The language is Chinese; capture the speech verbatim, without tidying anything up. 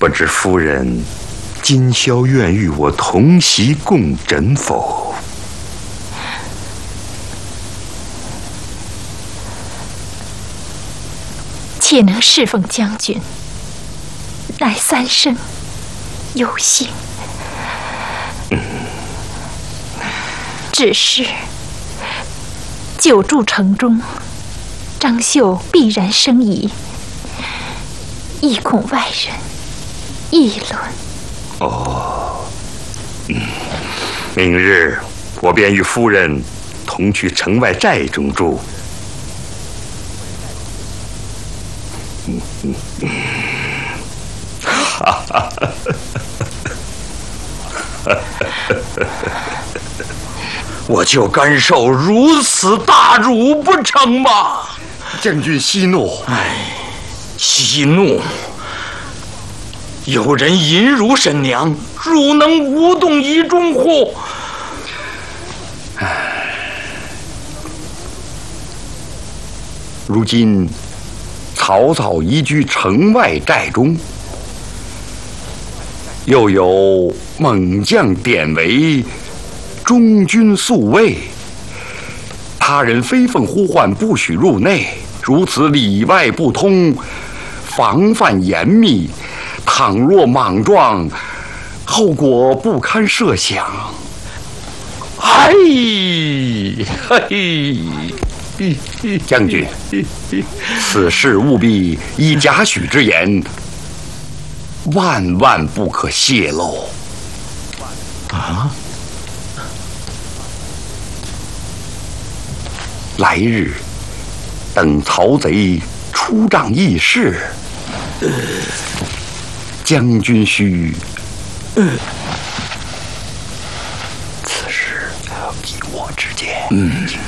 不知夫人今宵愿与我同席共枕否？ 妾能侍奉将军，乃三生有幸。 嗯， 只是久住城中，张绣必然生疑，亦恐外人议论。 哦，嗯，明日我便与夫人同去城外寨中住。嗯嗯嗯，哈哈哈哈哈！我就甘受如此大辱不成吗？将军息怒。 哎，息怒！有人淫辱婶娘，汝能无动于衷乎？ 唉，如今曹操移居城外寨中，又有猛将典韦中军宿卫，他人飞凤呼唤，不许入内，如此里外不通，防范严密，倘若莽撞，后果不堪设想。哎嘿！将军，此事务必依贾诩之言，万万不可泄露。 啊！ 来日等曹贼出帐议事，呃、将军须、呃、此事以我之见。嗯。